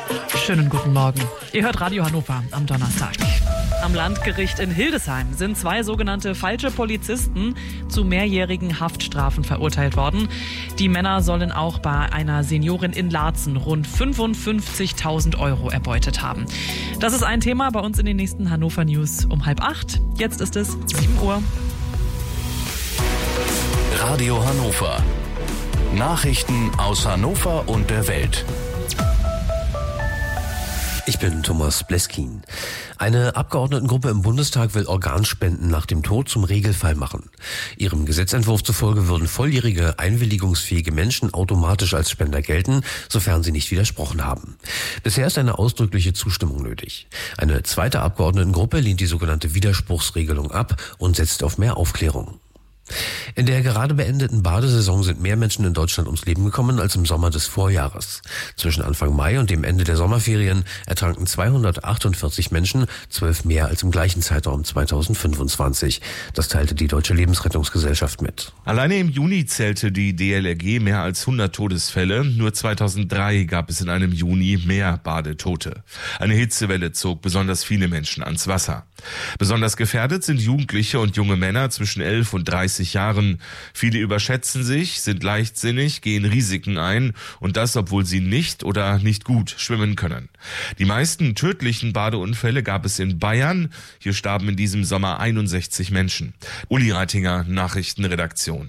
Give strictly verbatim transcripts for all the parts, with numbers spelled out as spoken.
Schönen guten Morgen. Ihr hört Radio Hannover am Donnerstag. Am Landgericht in Hildesheim sind zwei sogenannte falsche Polizisten zu mehrjährigen Haftstrafen verurteilt worden. Die Männer sollen auch bei einer Seniorin in Laatzen rund fünfundfünfzigtausend Euro erbeutet haben. Das ist ein Thema bei uns in den nächsten Hannover News um halb acht. Jetzt ist es sieben Uhr. Radio Hannover. Nachrichten aus Hannover und der Welt. Ich bin Thomas Bleskin. Eine Abgeordnetengruppe im Bundestag will Organspenden nach dem Tod zum Regelfall machen. Ihrem Gesetzentwurf zufolge würden volljährige, einwilligungsfähige Menschen automatisch als Spender gelten, sofern sie nicht widersprochen haben. Bisher ist eine ausdrückliche Zustimmung nötig. Eine zweite Abgeordnetengruppe lehnt die sogenannte Widerspruchsregelung ab und setzt auf mehr Aufklärung. In der gerade beendeten Badesaison sind mehr Menschen in Deutschland ums Leben gekommen als im Sommer des Vorjahres. Zwischen Anfang Mai und dem Ende der Sommerferien ertranken zweihundertachtundvierzig Menschen, zwölf mehr als im gleichen Zeitraum zweitausendfünfundzwanzig. Das teilte die Deutsche Lebensrettungsgesellschaft mit. Alleine im Juni zählte die D L R G mehr als hundert Todesfälle. Nur zweitausenddrei gab es in einem Juni mehr Badetote. Eine Hitzewelle zog besonders viele Menschen ans Wasser. Besonders gefährdet sind Jugendliche und junge Männer zwischen elf und dreißig Jahren. Viele überschätzen sich, sind leichtsinnig, gehen Risiken ein und das, obwohl sie nicht oder nicht gut schwimmen können. Die meisten tödlichen Badeunfälle gab es in Bayern. Hier starben in diesem Sommer einundsechzig Menschen. Uli Reitinger, Nachrichtenredaktion.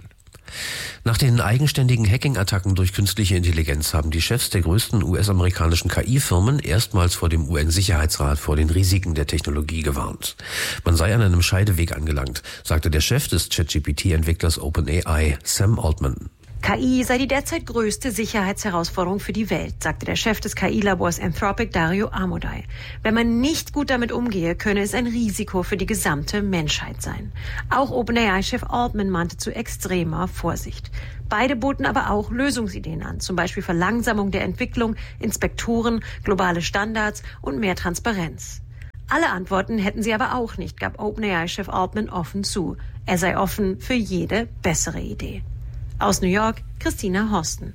Nach den eigenständigen Hacking-Attacken durch künstliche Intelligenz haben die Chefs der größten U S-amerikanischen K I-Firmen erstmals vor dem U N-Sicherheitsrat vor den Risiken der Technologie gewarnt. Man sei an einem Scheideweg angelangt, sagte der Chef des ChatGPT-Entwicklers OpenAI, Sam Altman. K I sei die derzeit größte Sicherheitsherausforderung für die Welt, sagte der Chef des K I-Labors Anthropic, Dario Amodei. Wenn man nicht gut damit umgehe, könne es ein Risiko für die gesamte Menschheit sein. Auch OpenAI-Chef Altman mahnte zu extremer Vorsicht. Beide boten aber auch Lösungsideen an, zum Beispiel Verlangsamung der Entwicklung, Inspektoren, globale Standards und mehr Transparenz. Alle Antworten hätten sie aber auch nicht, gab OpenAI-Chef Altman offen zu. Er sei offen für jede bessere Idee. Aus New York, Christina Horsten.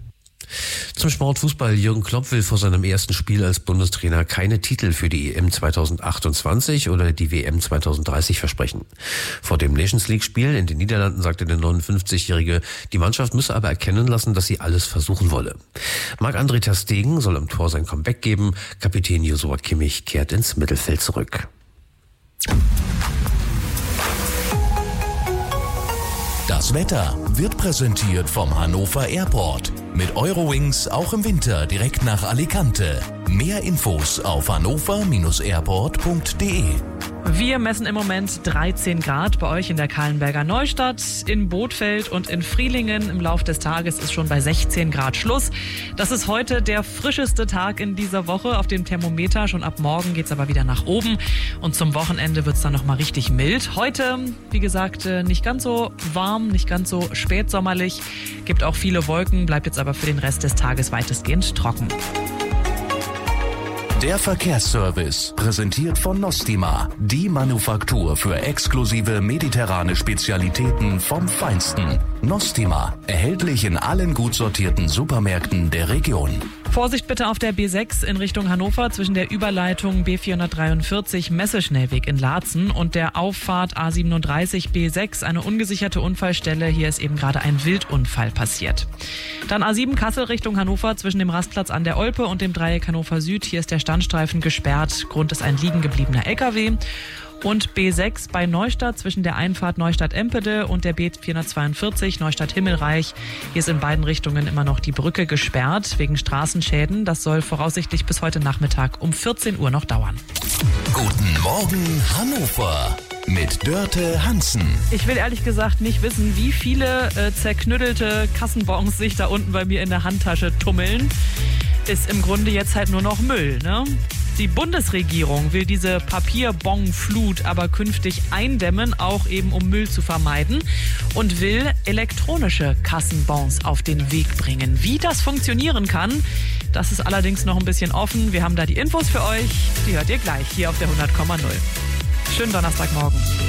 Zum Sportfußball. Jürgen Klopp will vor seinem ersten Spiel als Bundestrainer keine Titel für die E M zweitausendachtundzwanzig oder die W M zweitausenddreißig versprechen. Vor dem Nations League-Spiel in den Niederlanden sagte der neunundfünfzigjährige, die Mannschaft müsse aber erkennen lassen, dass sie alles versuchen wolle. Marc-André ter Stegen soll am Tor sein Comeback geben. Kapitän Joshua Kimmich kehrt ins Mittelfeld zurück. Das Wetter wird präsentiert vom Hannover Airport. Mit Eurowings auch im Winter direkt nach Alicante. Mehr Infos auf hannover Bindestrich airport punkt de. Wir messen im Moment dreizehn Grad bei euch in der Kahlenberger Neustadt, in Bothfeld und in Frielingen. Im Lauf des Tages ist schon bei sechzehn Grad Schluss. Das ist heute der frischeste Tag in dieser Woche auf dem Thermometer. Schon ab morgen geht's aber wieder nach oben und zum Wochenende wird's dann nochmal richtig mild. Heute, wie gesagt, nicht ganz so warm, nicht ganz so spätsommerlich. Gibt auch viele Wolken, bleibt jetzt aber für den Rest des Tages weitestgehend trocken. Der Verkehrsservice, präsentiert von Nostima, die Manufaktur für exklusive mediterrane Spezialitäten vom Feinsten. Nostima, erhältlich in allen gut sortierten Supermärkten der Region. Vorsicht bitte auf der B sechs in Richtung Hannover zwischen der Überleitung B vierhundertdreiundvierzig Messeschnellweg in Laatzen und der Auffahrt A siebenunddreißig B sechs, eine ungesicherte Unfallstelle. Hier ist eben gerade ein Wildunfall passiert. Dann A sieben Kassel Richtung Hannover zwischen dem Rastplatz an der Olpe und dem Dreieck Hannover Süd. Hier ist der Standstreifen gesperrt. Grund ist ein liegen gebliebener L K W. Und B sechs bei Neustadt zwischen der Einfahrt Neustadt-Empede und der B vierhundertzweiundvierzig Neustadt-Himmelreich. Hier ist in beiden Richtungen immer noch die Brücke gesperrt wegen Straßenschäden. Das soll voraussichtlich bis heute Nachmittag um vierzehn Uhr noch dauern. Guten Morgen Hannover mit Dörte Hansen. Ich will ehrlich gesagt nicht wissen, wie viele äh, zerknüttelte Kassenbons sich da unten bei mir in der Handtasche tummeln. Ist im Grunde jetzt halt nur noch Müll, ne? Die Bundesregierung will diese Papierbonflut aber künftig eindämmen, auch eben um Müll zu vermeiden, und will elektronische Kassenbons auf den Weg bringen. Wie das funktionieren kann, das ist allerdings noch ein bisschen offen. Wir haben da die Infos für euch, die hört ihr gleich hier auf der hundert Komma null. Schönen Donnerstagmorgen.